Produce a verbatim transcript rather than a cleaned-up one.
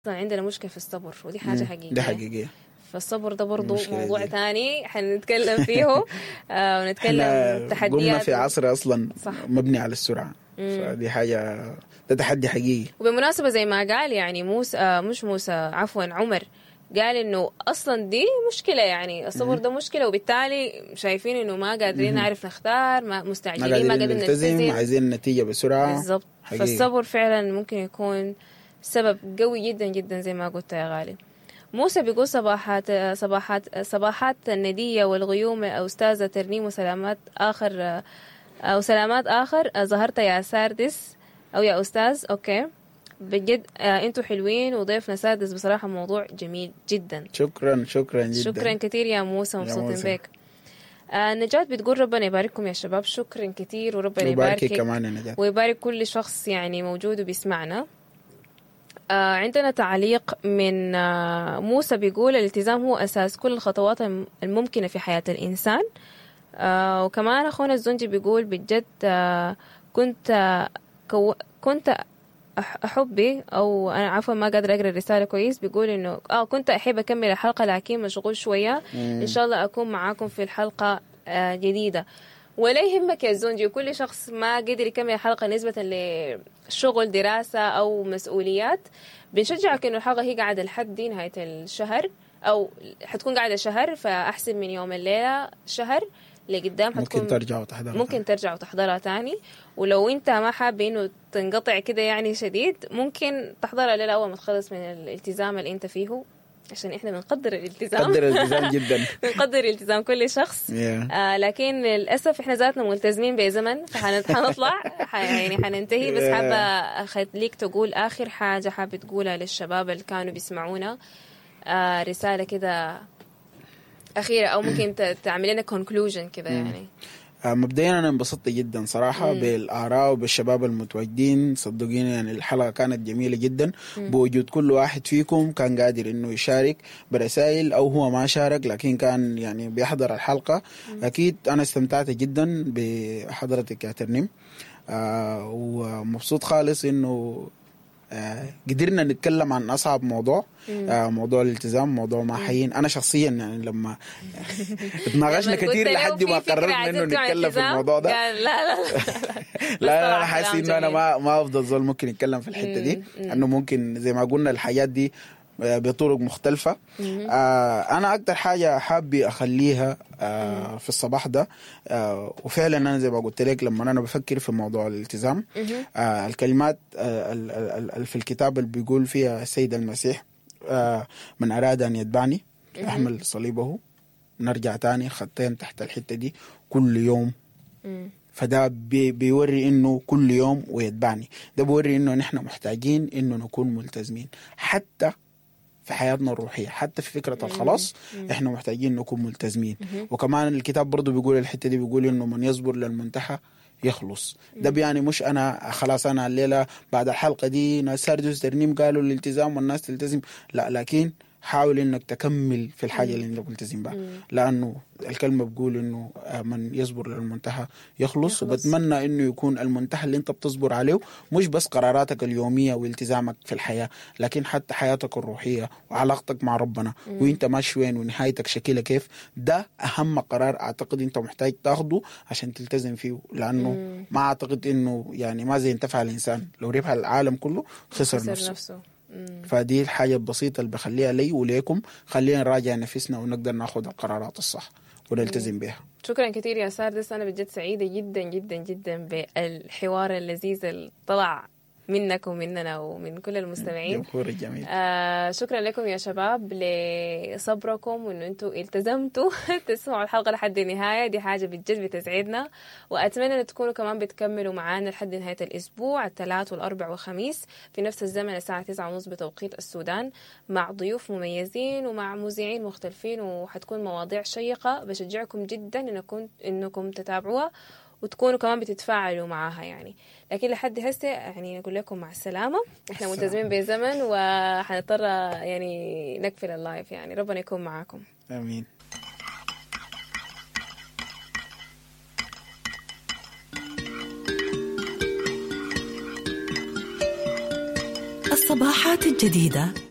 أصلا عندنا مشكلة في الصبر، ودي حاجة حقيقية. ده حقيقية. فالصبر ده برضو موضوع دي. تاني حنتكلم فيه آه ونتكلم تحديات. قمنا في عصر أصلا صح. مبني على السرعة. مم. فدي حاجة ده تحدي حقيقي. وبمناسبة زي ما قال يعني موسى آه مش موسى عفوا عمر قال إنه أصلا دي مشكلة، يعني الصبر مم. ده مشكلة، وبالتالي شايفين إنه ما قادرين مم. نعرف نختار، ما مستعجلين، ما قادرين نلتزم، عايزين النتيجة بسرعة. بالضبط. فالصبر فعلا ممكن يكون سبب قوي جدا جدا زي ما قلت يا غالي. موسى بيقول صباحات صباحات صباحات الندية والغيوم أستاذة ترنيم وسلامات آخر أو سلامات آخر ظهرت يا ساردس أو يا أستاذ. أوكي بجد آه أنتوا حلوين، وضيفنا سادس بصراحة موضوع جميل جدا. شكرا شكرا جدا. شكرا كتير يا موسى، مبسوطين بك. آه نجاة بتقول ربنا يبارككم يا شباب. شكرا كتير وربنا يباركك كمان يا نجاة، ويبارك كل شخص يعني موجود وبيسمعنا. آه عندنا تعليق من آه موسى بيقول الالتزام هو أساس كل الخطوات الممكنة في حياة الإنسان. آه وكمان أخونا الزنجي بيقول بجد آه كنت آه كو كنت أحبي أو أنا عفوا ما قادر أقرأ الرسالة كويس. بيقول إنه آه كنت أحب أكمل الحلقة لكن مشغول شوية. إن شاء الله أكون معاكم في الحلقة آه جديدة. ولا يهمك يا زونجي، كل شخص ما قدر يكمل الحلقة نسبة لشغل دراسة أو مسؤوليات بنشجعك إنه الحلقة هي قاعدة لحد نهاية الشهر، أو حتكون قاعدة شهر، فأحسن من يوم الليلة شهر لقدام ممكن ترجع وتحضرها ممكن ترجع وتحضرها تاني. ولو انت ما حابب انه تنقطع كده يعني شديد، ممكن تحضرها ليلة اول ما تخلص من الالتزام اللي انت فيه، عشان احنا بنقدر الالتزام نقدر الالتزام جدا بنقدر الالتزام كل شخص. yeah. آه لكن للاسف احنا ذاتنا ملتزمين بزمن، فحنطلع يعني حننتهي. بس حابه اخليك تقول اخر حاجه حابه تقولها للشباب اللي كانوا بيسمعونا، آه رساله كده أخيرة، أو ممكن تعمل لنا conclusion كذا يعني. مبدئيا أنا انبسطت جدا صراحة مم. بالآراء وبالشباب المتواجدين. صدقيني يعني الحلقة كانت جميلة جدا. مم. بوجود كل واحد فيكم كان قادر إنه يشارك برسائل، أو هو ما شارك لكن كان يعني بيحضر الحلقة. مم. أكيد أنا استمتعت جدا بحضرتك يا ترنيم، آه ومبسوط خالص إنه آه قدرنا نتكلم عن أصعب موضوع، آه موضوع الالتزام، موضوع ما حين. أنا شخصيا يعني لما اتناقشنا كثير لحد ما قررنا إنه نتكلم في الموضوع ده. لا لا لا لا لا أنا حاسس إنه أنا ما ما أفضل زول ممكن يتكلم في الحتة دي، إنه ممكن زي ما قلنا الحياة دي بطرق مختلفة. آه أنا أكتر حاجة حابة أخليها آه في الصباح ده، آه وفعلا أنا زي ما قلت لك لما أنا بفكر في موضوع الالتزام، آه الكلمات آه في الكتاب اللي بيقول فيها السيد المسيح، آه من أراد أن يتبعني أحمل صليبه. نرجع تاني خطين تحت الحتة دي كل يوم. فده بي بيوري إنه كل يوم ويتبعني. ده بيوري إنه نحن محتاجين إنه نكون ملتزمين حتى في حياتنا الروحية، حتى في فكرة الخلاص إحنا محتاجين نكون ملتزمين. وكمان الكتاب برضو بيقول الحتة دي، بيقول إنه من يصبر للمنتهى يخلص. ده يعني مش أنا خلاص أنا الليلة بعد الحلقة دي ناس ساردس ترنيم قالوا الالتزام والناس تلتزم، لا، لكن حاول إنك تكمل في الحاجة اللي أنت ملتزم بها، لأنه الكلمة بقول إنه من يصبر للمنتهى يخلص, يخلص. وبتمنى إنه يكون المنتهى اللي أنت بتصبر عليه مش بس قراراتك اليومية والتزامك في الحياة، لكن حتى حياتك الروحية وعلاقتك مع ربنا، مم. وإنت ماشي وين ونهايتك شكلها كيف. ده أهم قرار أعتقد أنت محتاج تاخده عشان تلتزم فيه، لأنه مم. ما أعتقد إنه يعني ما زي انتفع الإنسان لو ربح العالم كله خسر, خسر نفسه, نفسه. فدي الحاجة البسيطة اللي بخليها لي وليكم، خلينا نراجع نفسنا ونقدر ناخد القرارات الصح ونلتزم بها. شكرا كثير يا ساردس، أنا بجد سعيدة جدا جدا جدا بالحوار اللذيذ اللي طلع منك ومننا ومن كل المستمعين. جمهور الجميل. آه شكرا لكم يا شباب لصبركم وإنه أنتوا التزمتوا تسمعوا الحلقة لحد النهاية، دي حاجة بجد بتسعدنا. وأتمنى أن تكونوا كمان بتكملوا معانا لحد نهاية الأسبوع، الثلاث والأربع والخميس في نفس الزمن الساعة تسعة ونص بتوقيت السودان، مع ضيوف مميزين ومع مذيعين مختلفين، وحتكون مواضيع شيقة. بشجعكم جدا إنكم إنكم تتابعوها وتكونوا كمان بتتفاعلوا معاها يعني. لكن لحد هسه يعني نقول لكم مع السلامة، احنا ملتزمين بزمن وحنضطر يعني نقفل اللايف يعني. ربنا يكون معاكم. آمين. الصباحات الجديدة